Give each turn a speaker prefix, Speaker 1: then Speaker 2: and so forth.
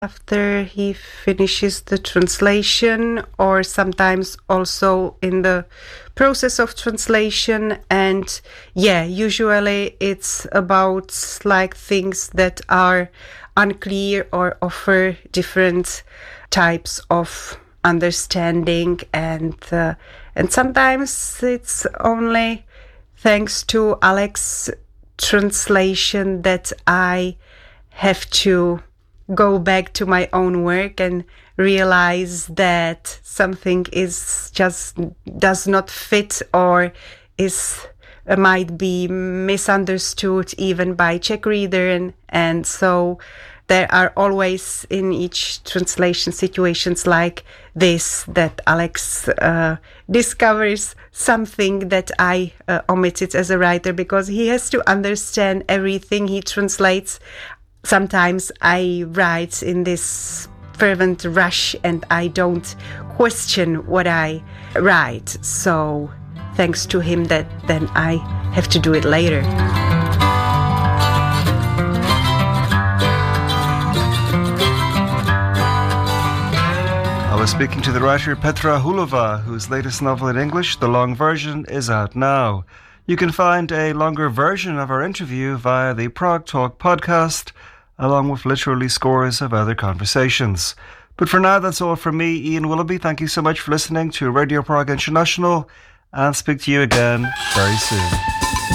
Speaker 1: after he finishes the translation, or sometimes also in the process of translation. And yeah, usually it's about like things that are unclear or offer different types of understanding, and sometimes it's only thanks to Alex's translation that I have to go back to my own work and realize that something is just does not fit, or is might be misunderstood even by Czech reader, and so there are always in each translation situations like this, that Alex discovers something that I omitted as a writer, because he has to understand everything he translates. Sometimes I write in this fervent rush and I don't question what I write. So thanks to him that then I have to do it later.
Speaker 2: I was speaking to the writer Petra Hulova, whose latest novel in English, The Long Version, is out now. You can find a longer version of our interview via the Prague Talk podcast, along with literally scores of other conversations. But for now, that's all from me, Ian Willoughby. Thank you so much for listening to Radio Prague International, and speak to you again very soon.